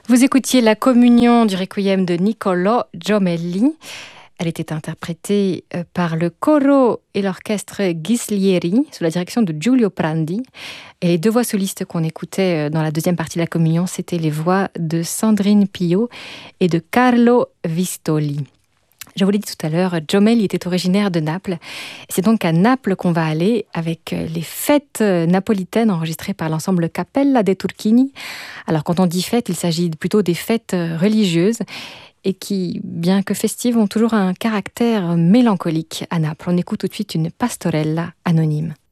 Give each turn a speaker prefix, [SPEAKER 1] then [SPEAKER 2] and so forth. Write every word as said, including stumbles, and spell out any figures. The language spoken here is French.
[SPEAKER 1] Vous écoutiez la communion du requiem de Niccolò Jommelli. Elle était interprétée par le coro et l'orchestre Ghislieri sous la direction de Giulio Prandi. Et les deux voix solistes qu'on écoutait dans la deuxième partie de la communion, c'était les voix de Sandrine Pio et de Carlo Vistoli. Je vous l'ai dit tout à l'heure, Jommelli était originaire de Naples. C'est donc à Naples qu'on va aller avec les fêtes napolitaines enregistrées par l'ensemble Cappella dei Turchini. Alors quand on dit fêtes, il s'agit plutôt des fêtes religieuses et qui, bien que festives, ont toujours un caractère mélancolique à Naples. On écoute tout de suite une pastorella anonyme.